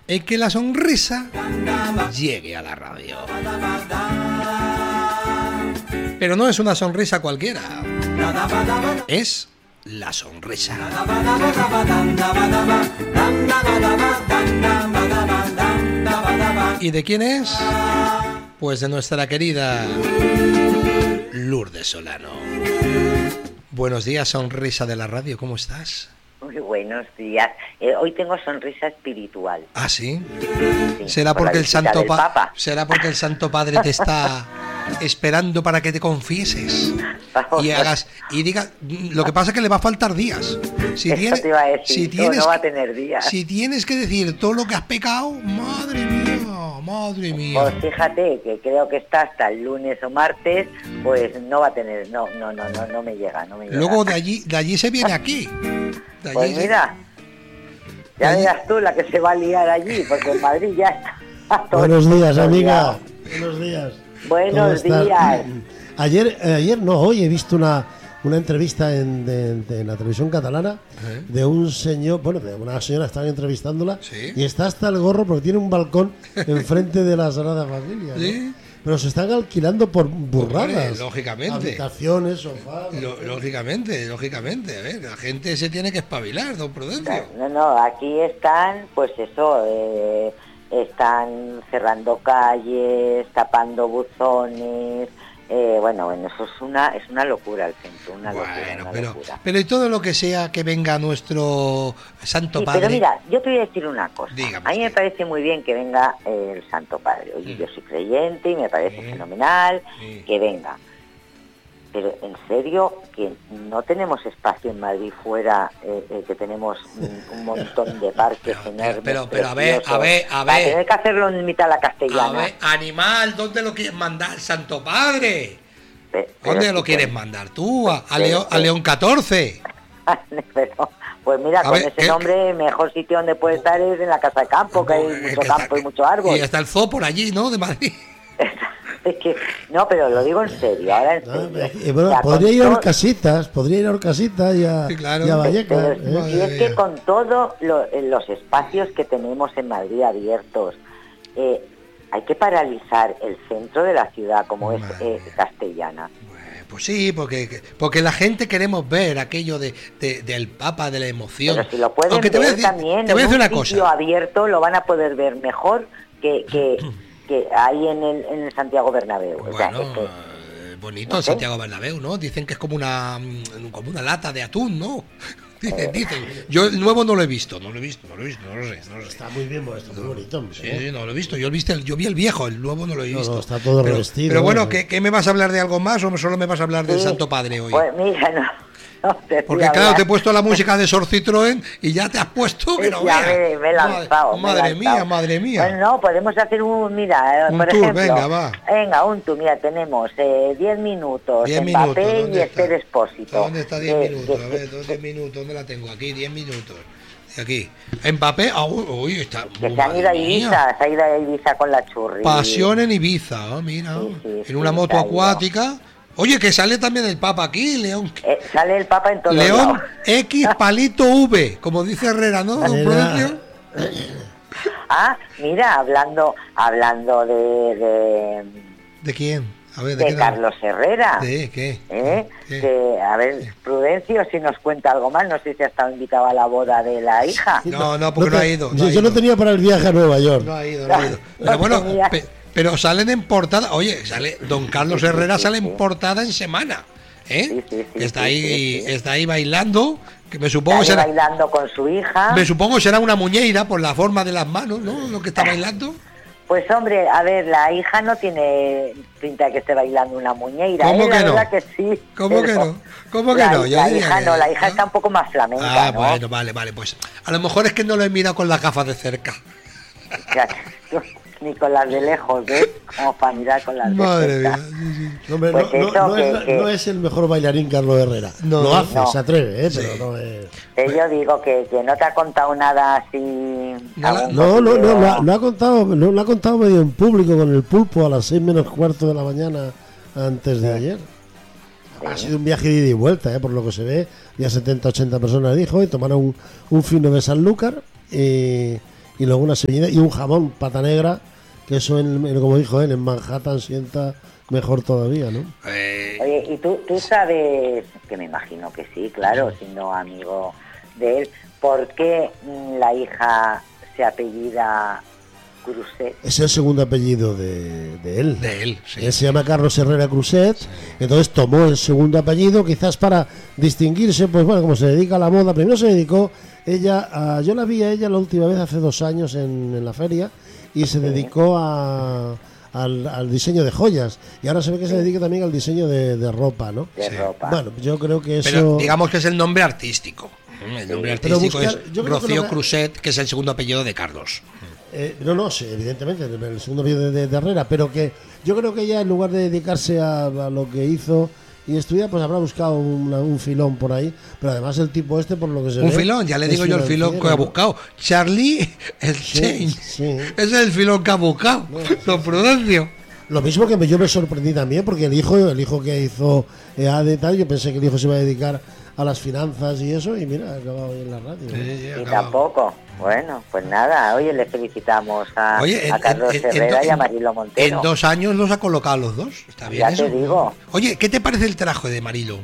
en que la sonrisa llegue a la radio. Pero no es una sonrisa cualquiera, es la sonrisa. ¿Y de quién es? Pues de nuestra querida Lourdes Solano. Buenos días, sonrisa de la radio, ¿cómo estás? Muy buenos días. Hoy tengo sonrisa espiritual. ¿Ah, sí? Sí, ¿Será por porque la visita del Papa. ¿Será porque el Santo Padre te está esperando para que te confieses? Y diga, lo que pasa es que le va a faltar días. Eso te iba a decir, no va a tener días. Si tienes que decir todo lo que has pecado, madre mía. Pues fíjate que creo que está hasta el lunes o martes, pues no va a tener, no me llega. Luego de allí se viene aquí. Pues mira, ya verás tú la que se va a liar allí, porque en Madrid ya está todo. Buenos días, amiga. Buenos días. Buenos días. Hoy he visto una entrevista en la televisión catalana de un señor, de una señora, estaban entrevistándola, ¿sí? Y está hasta el gorro porque tiene un balcón enfrente de la Sagrada Familia, ¿no? ¿Sí? Pero se están alquilando por burradas. Hombre, lógicamente. Habitaciones, sofás. Lógicamente. A ver, la gente se tiene que espabilar, don Prudencio. No, aquí están, pues eso, están cerrando calles, tapando buzones. Bueno, eso es una locura el centro, una locura. Pero y todo lo que sea que venga nuestro Santo Padre. Pero mira, yo te voy a decir una cosa. Dígame. A mí me parece muy bien que venga el Santo Padre. Oye, yo soy creyente y me parece fenomenal que venga. Pero en serio, que no tenemos espacio en Madrid fuera, que tenemos un montón de parques enormes. Pero a ver. Tener que hacerlo en mitad de la Castellana. A ver, animal, ¿dónde lo quieres mandar, Santo Padre? ¿Dónde lo quieres mandar tú? ¿A León 14? Pero, pues mira, con ese nombre, mejor sitio donde puede estar es en la Casa de Campo, que hay mucho campo y mucho árbol. Y está el zoo por allí, ¿no? De Madrid. Es que, no, pero lo digo en serio, ahora en serio. Podría ir a Orcasitas, y a Vallecas. Y es que con todos los espacios que tenemos en Madrid abiertos, hay que paralizar el centro de la ciudad como es Castellana. Pues sí, porque la gente queremos ver aquello del Papa, de la emoción. Pero si lo pueden ver también en un sitio abierto, lo van a poder ver mejor que hay en el Santiago Bernabéu. Bueno, bonito, ¿no? El Santiago Bernabéu, ¿no? Dicen que es como una lata de atún, ¿no? Dicen. Yo el nuevo no lo he visto, no lo sé. Está muy bien, está muy bonito. Sí, no lo he visto. Yo vi el viejo, el nuevo no lo he visto. No, está todo revestido. Pero bueno, ¿qué me vas a hablar de algo más o solo me vas a hablar del Santo Padre hoy? Pues mira, no. Porque claro, te he puesto la música de Sor Citroën y ya te has puesto que no veas. Me he lanzado. Madre mía. Bueno, no, podemos hacer un tour, ejemplo. Venga, un tour. Mira, tenemos 10 minutos, Mbappé y Esther Expósito. ¿Dónde está 10 minutos? A ver, 10 minutos, ¿dónde la tengo? Aquí, 10 minutos. Aquí. Mbappé, uy, está. Que se han ido a Ibiza, con la churri. Pasión en Ibiza, mira. En una moto acuática. Oye, que sale también el Papa aquí, León. Sale el Papa en todos León lados. X palito V, como dice Herrera, ¿no, don Prudencio? Mira, hablando de... ¿De quién? A ver, de Carlos Herrera. ¿De qué? Que, a ver, Prudencio, si nos cuenta algo más, no sé si ha estado invitado a la boda de la hija. No, porque no ha ido. Yo lo tenía para el viaje a Nueva York. No ha ido. Pero bueno... Pero salen en portada, don Carlos Herrera sale en portada en Semana, Sí, está ahí bailando, que me supongo será bailando con su hija. Me supongo será una muñeira por la forma de las manos, ¿no? Lo que está bailando. Pues hombre, a ver, la hija no tiene pinta de que esté bailando una muñeira. ¿Cómo que no? Que sí. ¿Cómo que no? ¿Cómo que no? La hija está un poco más flamenca, ¿no? Bueno, vale, pues a lo mejor es que no lo he mirado con las gafas de cerca. Ni con las de lejos, ¿ves? Como para mirar con las de cerca. Madre mía. No es el mejor bailarín Carlos Herrera. Lo hace, se atreve, pero no es... Yo digo que no te ha contado nada así... Lo ha contado medio en público con el Pulpo a las 6 menos cuarto de la mañana antes de ayer. Ha sido un viaje de ida y vuelta, por lo que se ve. Ya 70-80 personas dijo y tomaron un fino de Sanlúcar y y luego una sevillana y un jamón pata negra, que eso, como dijo él, en Manhattan sienta mejor todavía, ¿no? Oye, y tú sabes, que me imagino que sí, claro, siendo amigo de él, ¿por qué la hija se apellida Cruzet? Es el segundo apellido de él. De él, sí. Él se llama Carlos Herrera Cruzet, entonces tomó el segundo apellido, quizás para distinguirse, pues bueno, como se dedica a la moda. Primero se dedicó ella yo la vi a ella la última vez hace 2 años en la feria, y se dedicó al diseño de joyas, y ahora se ve que se dedica también al diseño de ropa, ¿no? De ropa. Bueno, yo creo que eso... Pero digamos que es el nombre artístico. El nombre artístico es Rocío que Cruzet, que es el segundo apellido de Carlos. No, sí, evidentemente, el segundo apellido de Herrera, pero que yo creo que ella, en lugar de dedicarse a lo que hizo y estudiar, pues habrá buscado un filón por ahí. Pero además el tipo por lo que se ve... Un filón, ya le digo yo el filón que ha buscado. Charlie, el Change. Sí. Ese es el filón que ha buscado. Don Prudencio. Lo mismo que yo me sorprendí también, porque el hijo que hizo EADE y tal, yo pensé que el hijo se iba a dedicar a las finanzas y eso, y mira, ha acabado en la radio. Y tampoco. Bueno, pues nada, oye, le felicitamos a Carlos Herrera y a Marilo Montero. En 2 años los ha colocado los dos. Está bien ya eso. te digo. Oye, ¿qué te parece el traje de Marilo?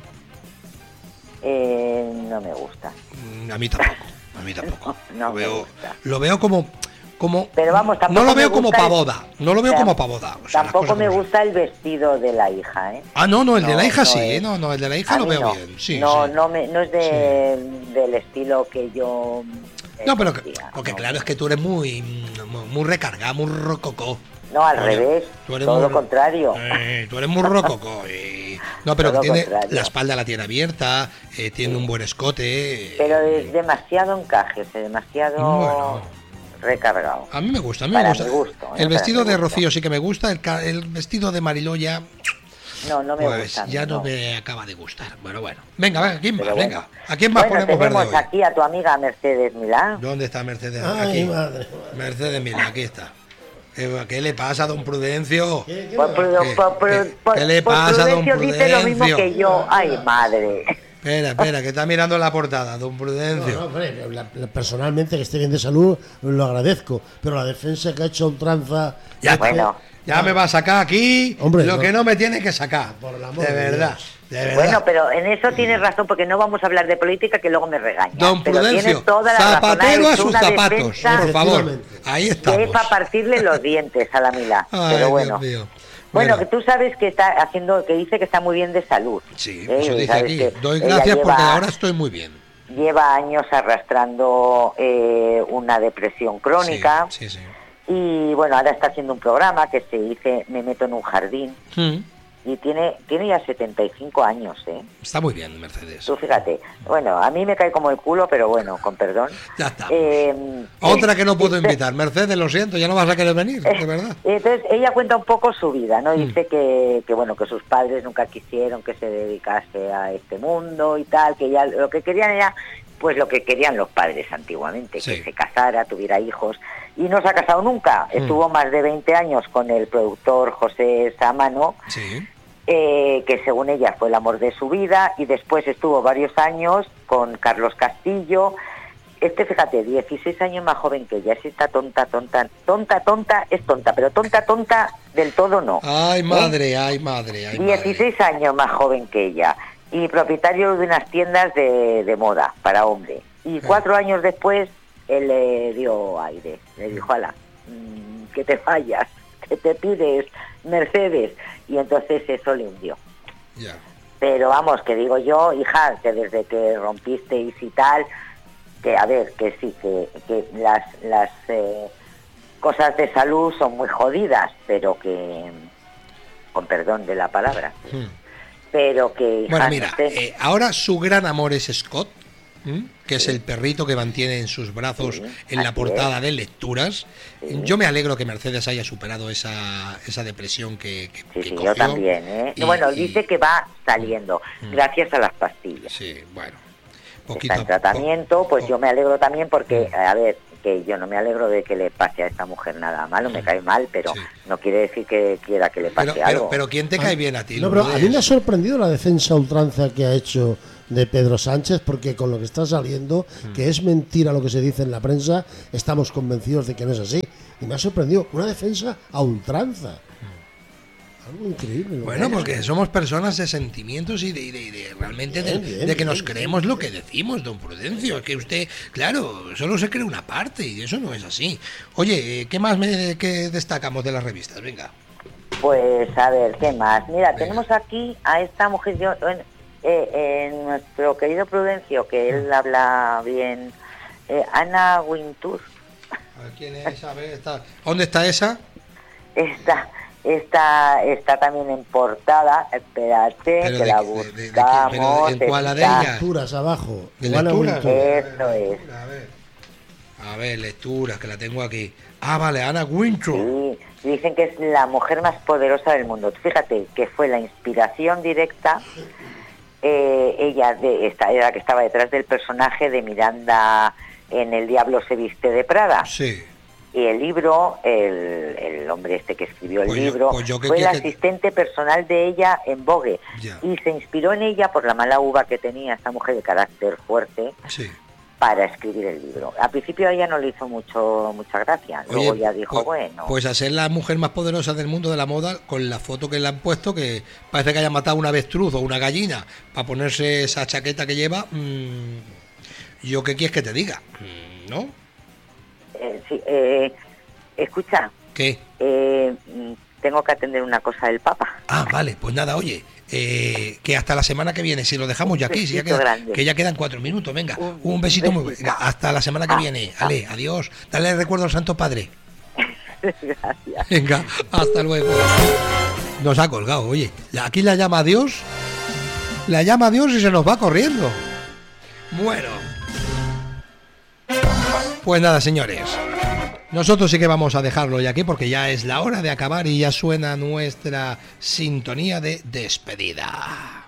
No me gusta. A mí tampoco. No me gusta. Lo veo como... Pero vamos, tampoco no lo veo me como gusta pavoda. No lo veo como pavoda. O sea, tampoco me gusta el vestido de la hija, ¿eh? Ah, no, el de la hija no sí, es. No, el de la hija lo veo bien. Sí, no, sí. no es del estilo que yo... No, pero porque claro, es que tú eres muy recargada, muy rococó. No, al revés, todo lo contrario. Tú eres muy rococó. No, pero que tiene contrario. la espalda la tiene abierta, tiene un buen escote. Pero es demasiado encaje, demasiado recargado. A mí me gusta, Mi gusto, el vestido de gusto. Rocío sí que me gusta, el vestido de Mariló ya... No me gusta. Ya no me acaba de gustar. Bueno. Venga, ¿a quién más? Pero Venga, ¿a quién más ponemos verde tenemos hoy? aquí a tu amiga Mercedes Milán. ¿Dónde está Mercedes? Ay, Aquí. madre. Mercedes Milán, aquí está. ¿Qué le pasa a don Prudencio? ¿Qué ¿Qué le pasa a don Prudencio? Dice lo mismo Prudencio? que yo. Ay, madre. Espera, que está mirando la portada, don Prudencio. No, hombre, personalmente, que esté bien de salud, lo agradezco, pero la defensa que ha hecho Ultranza... Ya me va a sacar aquí, hombre, lo que no me tiene que sacar. Por el amor de de verdad. Bueno, pero en eso tienes razón, porque no vamos a hablar de política, que luego me regañan. Don pero Prudencio, tienes toda la zapatero razón, a sus una zapatos, defensa por favor. Ahí que estamos. es para partirle los dientes a la Milá. Ay, Pero bueno. Dios mío. Bueno, que tú sabes que que dice que está muy bien de salud. Sí, eso dice sabes aquí. que Doy ella gracias porque ahora estoy muy bien. Lleva años arrastrando una depresión crónica. Sí. Y bueno, ahora está haciendo un programa que se dice Me meto en un jardín. Y tiene ya 75 años, ¿eh? Está muy bien, Mercedes. Tú fíjate. Bueno, a mí me cae como el culo, pero bueno, con perdón. Ya está. Otra que no puedo invitar. Mercedes, lo siento, ya no vas a querer venir, de verdad. Entonces, ella cuenta un poco su vida, ¿no? Dice que bueno, que sus padres nunca quisieron que se dedicase a este mundo y tal, que ya lo que querían era, pues lo que querían los padres antiguamente, que se casara, tuviera hijos, y no se ha casado nunca. Estuvo más de 20 años con el productor José Sámano, que según ella fue el amor de su vida, y después estuvo varios años con Carlos Castillo. Fíjate, 16 años más joven que ella. Si está tonta, es tonta, pero tonta del todo no. Ay, madre. 16 años más joven que ella, y propietario de unas tiendas de moda para hombre. Y 4 años después, él le dio aire, le dijo, ala, que te vayas, que te pides, Mercedes. Y entonces eso le hundió. Pero vamos, que digo yo, hija, que desde que rompisteis y tal, que a ver, que sí, que las cosas de salud son muy jodidas, pero que, con perdón de la palabra, pero que, hija, bueno, mira, ahora su gran amor es Scott, que es el perrito que mantiene en sus brazos en la portada de Lecturas. Yo me alegro que Mercedes haya superado esa depresión que cogió. Yo también, bueno, dice que va saliendo gracias a las pastillas. Sí, bueno, está en tratamiento, pues yo me alegro también porque, a ver, que yo no me alegro de que le pase a esta mujer nada malo, me cae mal, pero no quiere decir que quiera que le pase algo. Pero ¿quién te cae bien a ti? No, pero a mí me ha sorprendido la defensa ultranza que ha hecho de Pedro Sánchez, porque con lo que está saliendo, que es mentira lo que se dice en la prensa, estamos convencidos de que no es así. Y me ha sorprendido una defensa a ultranza. Algo increíble. Bueno, porque somos personas de sentimientos y de realmente de que nos creemos lo que decimos, don Prudencio. Es que usted, claro, solo se cree una parte y eso no es así. Oye, ¿qué más que destacamos de las revistas? Venga. Pues a ver, ¿qué más? Mira, tenemos aquí a esta mujer, nuestro querido Prudencio, que él habla bien, Anna Wintour. A ver, ¿quién es? A ver, ¿dónde está esa? Está también en portada, espérate, que la buscamos. ¿En cuál de ellas? Lecturas abajo. ¿De lecturas? Eso es. A ver, lecturas, que la tengo aquí. Ah, vale, Anna Wintour. Sí, dicen que es la mujer más poderosa del mundo. Fíjate que fue la inspiración directa. Ella era la que estaba detrás del personaje de Miranda en El diablo se viste de Prada. Sí. Y el libro, el hombre este que escribió el libro, fue el asistente personal de ella en Vogue. Ya. Y se inspiró en ella por la mala uva que tenía esta mujer de carácter fuerte. Sí. Para escribir el libro. Al principio a ella no le hizo mucha gracia. Luego Oye, ya dijo, bueno... Pues a ser la mujer más poderosa del mundo de la moda, con la foto que le han puesto, que parece que haya matado una avestruz o una gallina para ponerse esa chaqueta que lleva, ¿yo qué quieres que te diga? ¿No? Sí, escucha. ¿Qué? Tengo que atender una cosa del Papa. Ah, vale, pues nada, oye, que hasta la semana que viene, si lo dejamos ya aquí, si que ya quedan 4 minutos, venga, un besito muy bueno, hasta la semana que viene, Ale, adiós, dale recuerdo al Santo Padre. Gracias. Venga, hasta luego. Nos ha colgado, oye, aquí la llama a Dios y se nos va corriendo. Bueno, pues nada, señores. Nosotros sí que vamos a dejarlo ya aquí porque ya es la hora de acabar y ya suena nuestra sintonía de despedida.